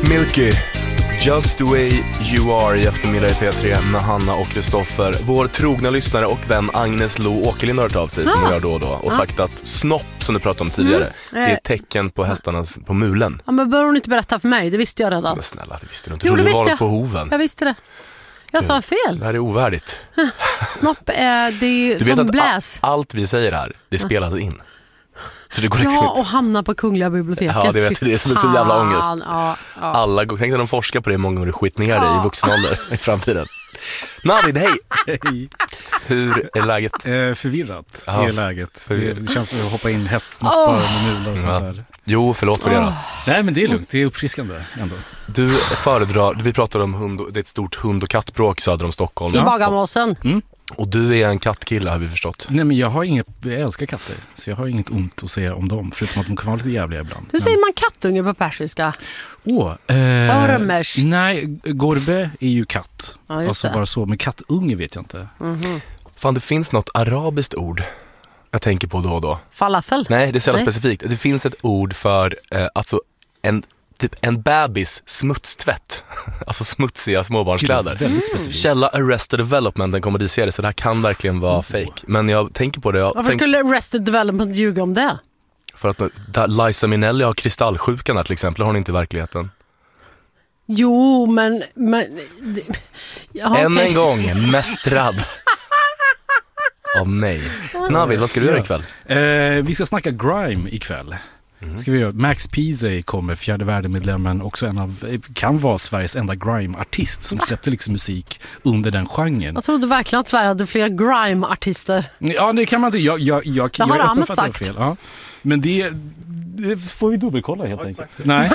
Milky, Just the way you are i eftermiddag i P3 med Hanna och Kristoffer. Vår trogna lyssnare och vän Agnes Lo Åkerlind har hört av sig som hon gör då och då och sagt att snopp som du pratade om tidigare, det är ett tecken på hästarnas, på mulen. Ja, men bör hon inte berätta för mig? Det visste jag redan. Men snälla, det visste du inte. Jo, det var jag. På hoven. Jag visste det. Jag sa fel. Det här är ovärdigt. Snopp är det du vet som att bläs. Allt vi säger här, det spelas in. Så det går liksom ja, och hamna på Kungliga biblioteket. Ja, det vet jag. Det är som en så jävla ångest. Ja. Alla går, tänk när de forskar på det många gånger skit ner dig i vuxen ålder i framtiden. Navid, hej! Hej. Hur är läget? Förvirrat är läget. Det känns som att hoppa in hästsnoppar med mular och sånt där. Jo, förlåt för det då. Nej, men det är lugnt. Det är uppfriskande ändå. Du föredrar, vi pratade om det är ett stort hund- och kattbråk söder om Stockholm. I Bagarmossen. Och du är en kattkille, har vi förstått. Nej, men jag älskar katter. Så jag har inget ont att säga om dem. Förutom att de kan vara lite jävliga ibland. Hur säger man kattunge på persiska? Römmers. Nej, gorbe är ju katt. Ja, alltså bara så. Men kattunge vet jag inte. Mm-hmm. Fan, det finns något arabiskt ord jag tänker på då och då. Falafel? Nej, det är så jävla specifikt. Det finns ett ord för alltså en bebis smutstvätt. Alltså smutsiga småbarnskläder. Väldigt specifikt. Källa Arrested Development, den kommer se det, så det här kan verkligen vara fake. Men jag tänker på det. Varför skulle Arrested Development ljuga om det? För att Liza Minnelli har kristallsjukan här till exempel, har hon inte i verkligheten. Jo, men ja, Än okay. en gång, mästrad av mig. Navid, vad ska du göra ikväll? Vi ska snacka grime ikväll. Ska vi göra. Max Peasy kommer, fjärde världemedlemmen, också kan vara Sveriges enda grime-artist som släppte liksom musik under den genren. Jag trodde verkligen att Sverige hade fler grime-artister. Ja, det kan man inte. Jag har är Ahmed öppen för att sagt. det fel. Ja. Men det får vi dubbelkolla helt enkelt. Nej.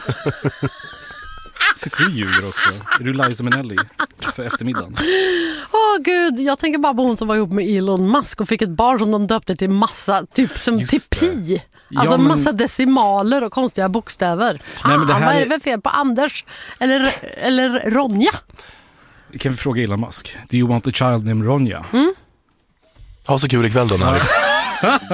Sitter du och ljuger också? Är du Liza Minnelli för eftermiddagen? Gud, jag tänker bara på hon som var ihop med Elon Musk och fick ett barn som de döpte till massa, typ som till pi. Alltså massa decimaler och konstiga bokstäver. Fan, Nej, men vad är det för fel på Anders? Eller Ronja? Kan vi fråga Elon Musk? Do you want a child named Ronja? Ha så kul ikväll då, Navid.